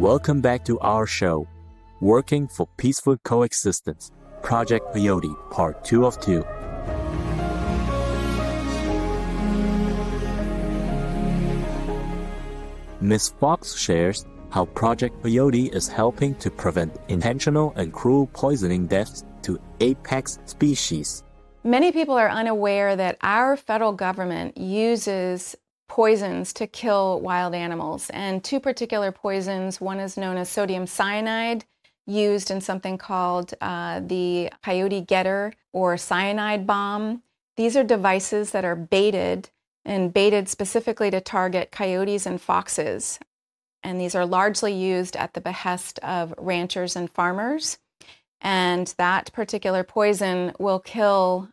Welcome back to our show, Working for Peaceful Coexistence, Project Coyote, Part 2 of 2. Ms. Fox shares how Project Coyote is helping to prevent intentional and cruel poisoning deaths to apex species. Many people are unaware that our federal government uses poisons to kill wild animals. And two particular poisons, one is known as sodium cyanide, used in something called the coyote getter or cyanide bomb. These are devices that are baited specifically to target coyotes and foxes. And these are largely used at the behest of ranchers and farmers. And that particular poison will kill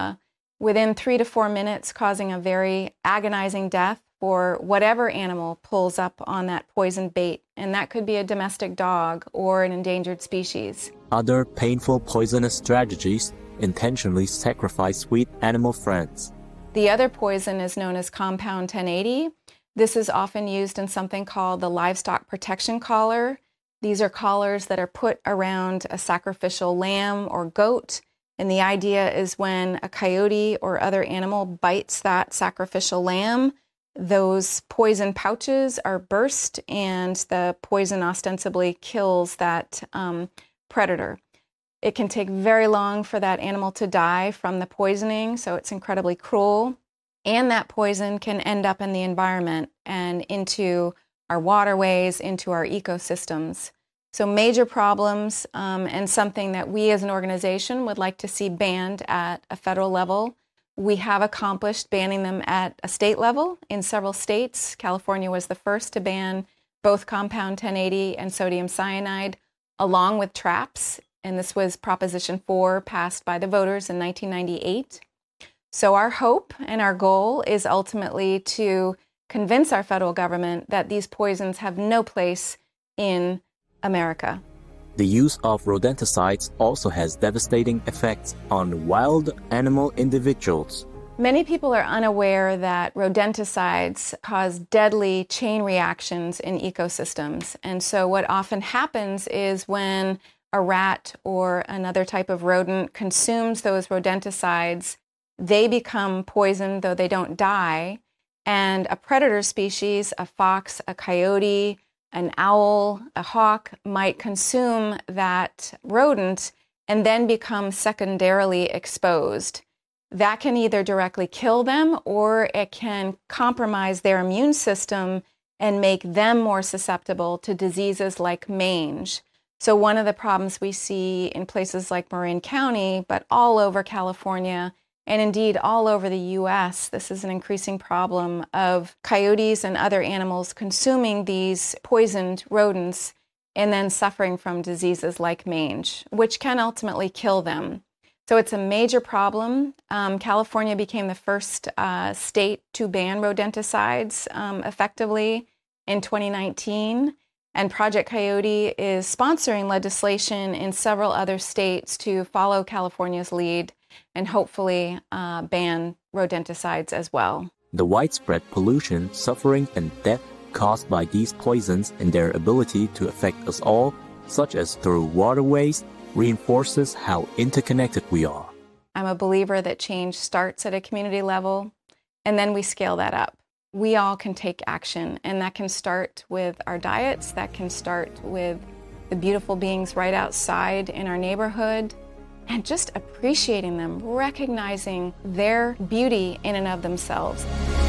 within 3 to 4 minutes, causing a very agonizing death for whatever animal pulls up on that poison bait. And that could be a domestic dog or an endangered species. Other painful poisonous strategies intentionally sacrifice sweet animal friends. The other poison is known as compound 1080. This is often used in something called the livestock protection collar. These are collars that are put around a sacrificial lamb or goat. And the idea is when a coyote or other animal bites that sacrificial lamb, those poison pouches are burst and the poison ostensibly kills that predator. It can take very long for that animal to die from the poisoning, so it's incredibly cruel. And that poison can end up in the environment and into our waterways, into our ecosystems. So major problems and something that we as an organization would like to see banned at a federal level. We have accomplished banning them at a state level in several states. California was the first to ban both compound 1080 and sodium cyanide, along with traps. And this was Proposition 4 passed by the voters in 1998. So our hope and our goal is ultimately to convince our federal government that these poisons have no place in America. The use of rodenticides also has devastating effects on wild animal individuals. Many people are unaware that rodenticides cause deadly chain reactions in ecosystems. And so what often happens is when a rat or another type of rodent consumes those rodenticides, they become poisoned, though they don't die. And a predator species, a fox, a coyote, an owl, a hawk, might consume that rodent and then become secondarily exposed. That can either directly kill them or it can compromise their immune system and make them more susceptible to diseases like mange. So one of the problems we see in places like Marin County, but all over California, and indeed all over the U.S., this is an increasing problem of coyotes and other animals consuming these poisoned rodents and then suffering from diseases like mange, which can ultimately kill them. So it's a major problem. California became the first state to ban rodenticides effectively in 2019. And Project Coyote is sponsoring legislation in several other states to follow California's lead and hopefully ban rodenticides as well. The widespread pollution, suffering, and death caused by these poisons and their ability to affect us all, such as through waterways, reinforces how interconnected we are. I'm a believer that change starts at a community level, and then we scale that up. We all can take action, and that can start with our diets, that can start with the beautiful beings right outside in our neighborhood, and just appreciating them, recognizing their beauty in and of themselves.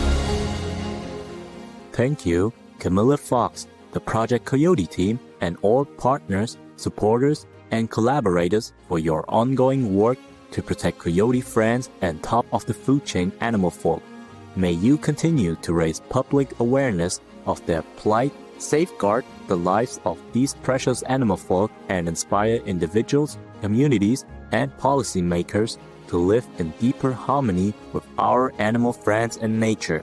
Thank you, Camilla Fox, the Project Coyote team, and all partners, supporters, and collaborators for your ongoing work to protect coyote friends and top of the food chain animal folk. May you continue to raise public awareness of their plight, safeguard the lives of these precious animal folk, and inspire individuals, communities, and policymakers to live in deeper harmony with our animal friends and nature.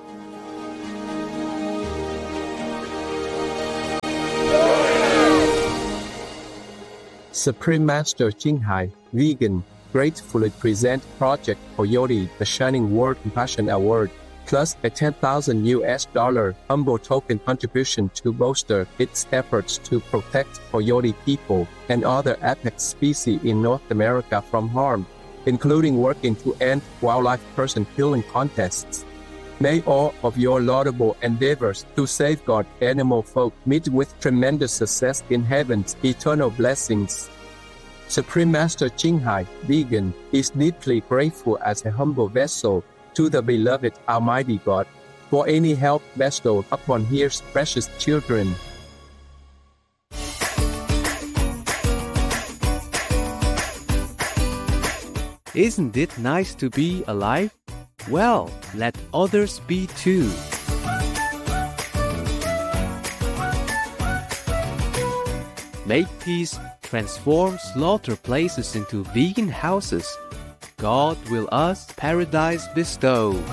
Supreme Master Jinghai, vegan, gratefully present Project Coyote, the Shining World Compassion Award plus a $10,000 Humble token contribution to bolster its efforts to protect coyote people and other apex species in North America from harm, including working to end wildlife person killing contests. May all of your laudable endeavors to safeguard animal folk meet with tremendous success in heaven's eternal blessings. Supreme Master Qinghai, vegan, is deeply grateful as a humble vessel to the beloved Almighty God for any help bestowed upon His precious children. Isn't it nice to be alive? Well, let others be too. Make peace, transform slaughter places into vegan houses. God will us paradise bestow.